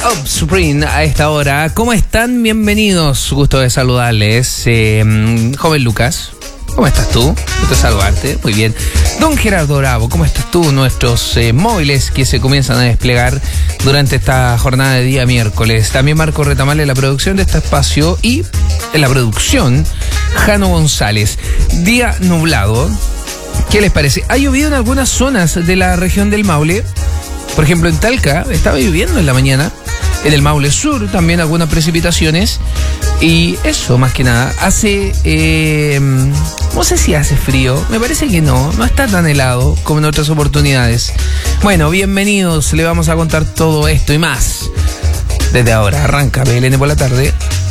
Offspring a esta hora. ¿Cómo están? Bienvenidos. Gusto de saludarles. Joven Lucas, ¿cómo estás tú? Gusto de saludarte. Muy bien. Don Gerardo Bravo, ¿cómo estás tú? Nuestros móviles que se comienzan a desplegar durante esta jornada de día miércoles. También Marco Retamal en la producción de este espacio y en la producción Jano González. Día nublado. ¿Qué les parece? Ha llovido en algunas zonas de la región del Maule. Por ejemplo, en Talca estaba lloviendo en la mañana. En el Maule Sur también algunas precipitaciones. Y eso, más que nada, hace... no sé si hace frío. Me parece que no está tan helado como en otras oportunidades. Bueno, bienvenidos. Le vamos a contar todo esto y más. Desde ahora arranca PLN por la tarde.